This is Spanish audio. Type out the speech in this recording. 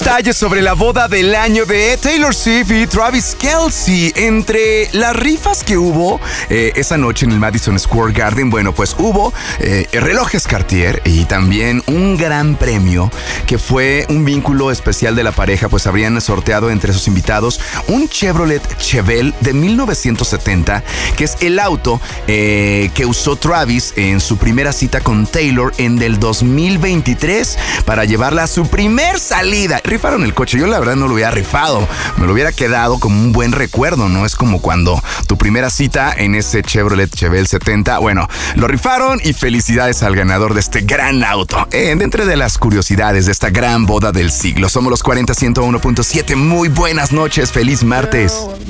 detalles sobre la boda del año de Taylor Swift y Travis Kelce. Entre las rifas que hubo esa noche en el Madison Square Garden, bueno, pues hubo relojes Cartier y también un gran premio que fue un vínculo especial de la pareja, pues habrían sorteado entre sus invitados un Chevrolet Chevelle de 1970, que es el auto que usó Travis en su primera cita con Taylor en el 2023 para llevarla a su primer salida. Rifaron el coche. Yo la verdad no lo hubiera rifado, me lo hubiera quedado como un buen recuerdo, ¿no? Es como cuando tu primera cita en ese Chevrolet Chevelle 70, bueno, lo rifaron y felicidades al ganador de este gran auto. Dentro de las curiosidades de esta gran boda del siglo, somos los 40 101.7. Muy buenas noches, feliz martes.